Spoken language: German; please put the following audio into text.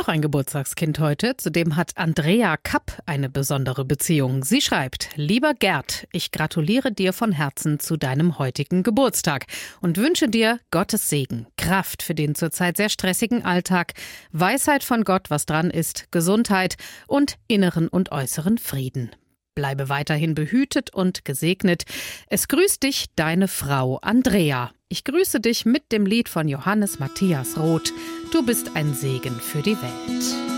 noch ein Geburtstagskind heute, zu dem hat Andrea Kapp eine besondere Beziehung. Sie schreibt: Lieber Gerd, ich gratuliere dir von Herzen zu deinem heutigen Geburtstag und wünsche dir Gottes Segen, Kraft für den zurzeit sehr stressigen Alltag, Weisheit von Gott, was dran ist, Gesundheit und inneren und äußeren Frieden. Bleibe weiterhin behütet und gesegnet. Es grüßt dich deine Frau Andrea. Ich grüße dich mit dem Lied von Johannes Matthias Roth. Du bist ein Segen für die Welt.